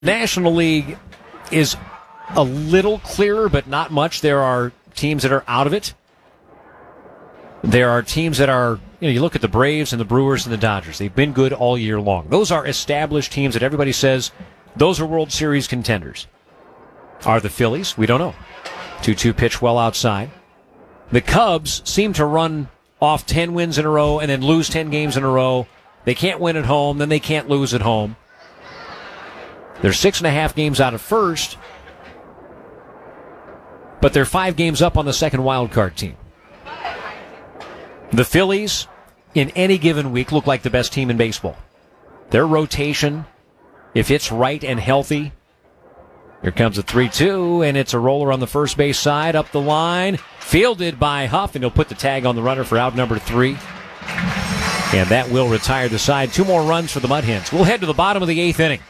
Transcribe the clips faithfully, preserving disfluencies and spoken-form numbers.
National League is a little clearer, but not much. There are teams that are out of it. There are teams that are, you know, you look at the Braves and the Brewers and the Dodgers. They've been good all year long. Those are established teams that everybody says those are World Series contenders. Are the Phillies? We don't know. two two pitch well outside. The Cubs seem to run off ten wins in a row and then lose ten games in a row. They can't win at home, then they can't lose at home. They're six and a half games out of first, but they're five games up on the second wild card team. The Phillies, in any given week, look like the best team in baseball. Their rotation, if it's right and healthy, here comes a three two, and it's a roller on the first base side, up the line, fielded by Huff, and he'll put the tag on the runner for out number three. And that will retire the side. Two more runs for the Mud Hens. We'll head to the bottom of the eighth inning.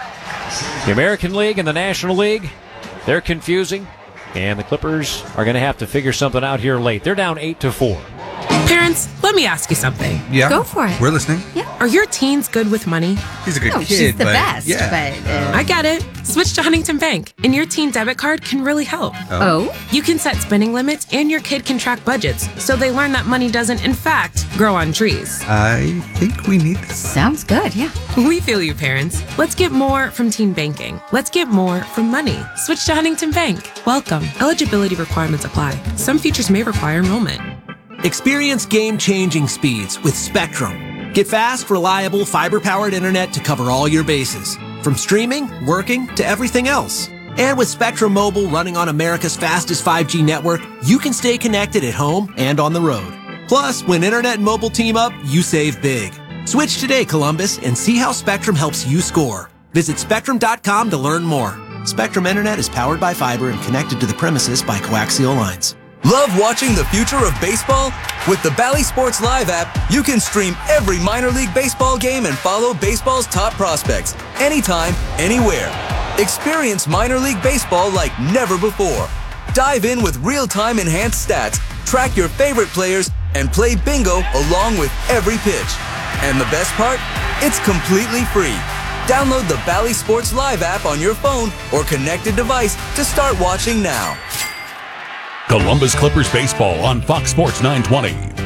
The American League and the National League, they're confusing, and the Clippers are going to have to figure something out here late. They're down eight to four. Parents, let me ask you something. Yeah. Go for it. We're listening. Yeah. Are your teens good with money? He's a good No, kid, she's the but best, yeah. but... Uh, I get it. Switch to Huntington Bank, and your teen debit card can really help. oh? You can set spending limits, and your kid can track budgets, so they learn that money doesn't, in fact, grow on trees. I think we need this. Sounds good, yeah. We feel you, parents. Let's get more from teen banking. Let's get more from money. Switch to Huntington Bank. Welcome. Eligibility requirements apply. Some features may require enrollment. Experience game-changing speeds with Spectrum. Get fast, reliable, fiber-powered internet to cover all your bases. From streaming, working, to everything else. And with Spectrum Mobile running on America's fastest five G network, you can stay connected at home and on the road. Plus, when internet and mobile team up, you save big. Switch today, Columbus, and see how Spectrum helps you score. Visit Spectrum dot com to learn more. Spectrum Internet is powered by fiber and connected to the premises by coaxial lines. Love watching the future of baseball? With the Bally Sports Live app, you can stream every minor league baseball game and follow baseball's top prospects anytime, anywhere. Experience minor league baseball like never before. Dive in with real-time enhanced stats, track your favorite players, and play bingo along with every pitch. And the best part? It's completely free. Download the Bally Sports Live app on your phone or connected device to start watching now. Columbus Clippers baseball on Fox Sports nine twenty.